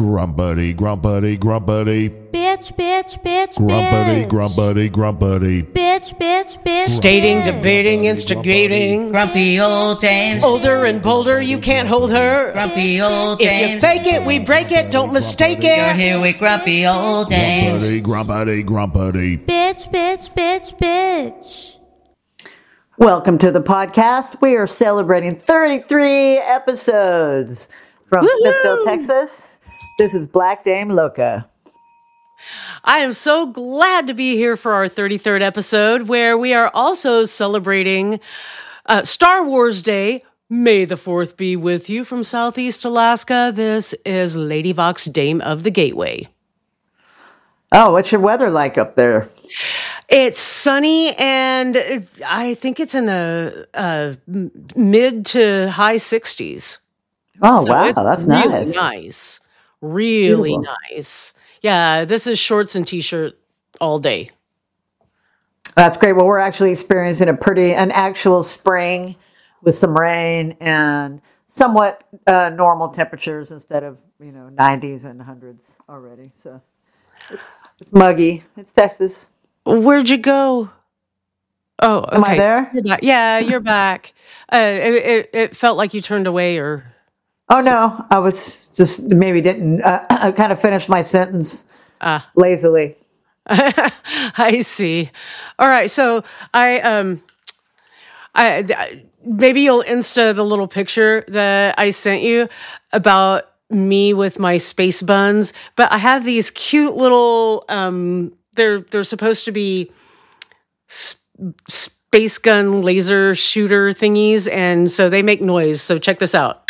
Grumpity, grumpity, grumpity. Bitch, bitch, bitch, Grumpity, bitch. grumpity, grumpity. Bitch, bitch, bitch. Stating, bitch. debating, instigating. Grumpy old dames. Older and bolder, you can't hold her. Grumpy old If dames. you fake it, we break it. Don't mistake You're it. here with grumpy old dames. Grumpity, grumpity, grumpity. Bitch, bitch, bitch, bitch. Welcome to the podcast. We are celebrating 33 episodes from Smithville, Texas. This is Black Dame Loca. I am so glad to be here for our 33rd episode, where we are also celebrating Star Wars Day. May the 4th be with you from Southeast Alaska. This is Lady Vox, Dame of the Gateway. Oh, what's your weather like up there? It's sunny, and I think it's in the mid to high 60s. Oh, So wow, it's that's really nice. nice. Really Beautiful. nice. Yeah, this is shorts and t-shirt all day. That's great. Well, we're actually experiencing an actual spring with some rain and somewhat normal temperatures instead of, 90s and 100s already. So it's muggy. It's Texas. Where'd you go? Oh, okay. Am I there? You're back. Yeah, you're back. It felt like you turned away, or Oh, no, I was just maybe didn't I kind of finished my sentence lazily. I see. All right, so I maybe you'll Insta the little picture that I sent you about me with my space buns, but I have these cute little they're supposed to be space gun laser shooter thingies, and so they make noise. So check this out.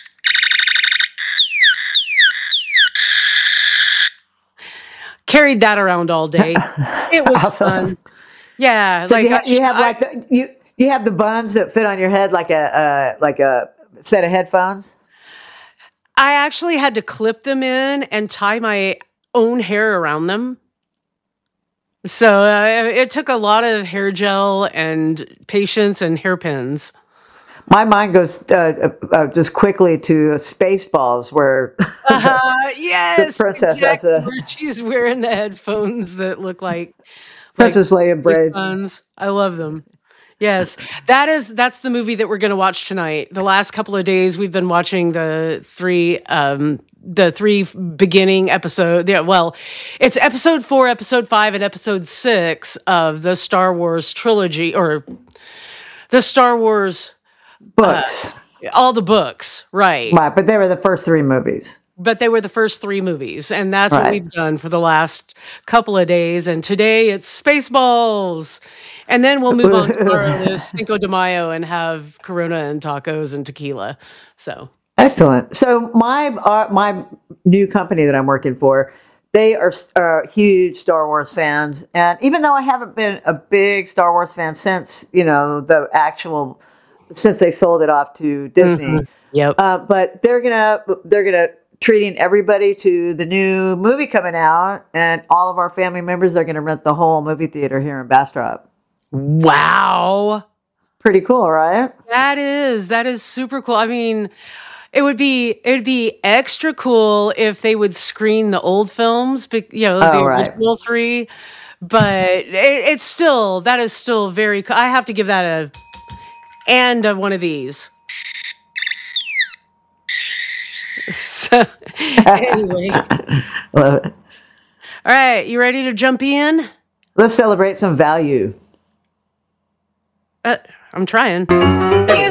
Carried that around all day. It was fun. Yeah, So you have the buns that fit on your head like a set of headphones. I actually had to clip them in and tie my own hair around them. So it took a lot of hair gel and patience and hairpins. My mind goes just quickly to Spaceballs, where Yes, the princess exactly. has Where she's wearing the headphones that look like Princess Leia braids. buns. I love them. Yes, that's the movie that we're going to watch tonight. The last couple of days, we've been watching the three beginning episode. Yeah, well, it's episode 4, episode 5, and episode 6 of the Star Wars trilogy, or the Star Wars Books. all the books, right? Right, but they were the first 3 movies. But they were the first 3 movies, and that's what Right. we've done for the last couple of days. And today it's Spaceballs, and then we'll move on tomorrow to Cinco de Mayo and have Corona and tacos and tequila. So Excellent. So my new company that I'm working for, they are huge Star Wars fans, and even though I haven't been a big Star Wars fan since since they sold it off to Disney, yep. but they're gonna treating everybody to the new movie coming out, and all of our family members are gonna rent the whole movie theater here in Bastrop. Wow, Pretty cool, right? that is super cool. I mean, it would be extra cool if they would screen the old films, the right. original 3. But that is still very cool. I have to give that one of these. So anyway, Love it. all right, you ready to jump in? Let's celebrate some value. I'm trying. You